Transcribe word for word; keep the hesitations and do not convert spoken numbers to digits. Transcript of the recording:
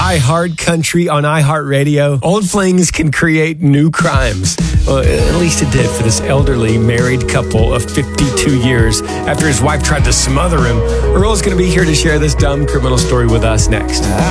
iHeart Country on iHeartRadio. Old flings can create new crimes. Well, at least it did for this elderly married couple of fifty-two years after his wife tried to smother him. Earl's going to be here to share this dumb criminal story with us next.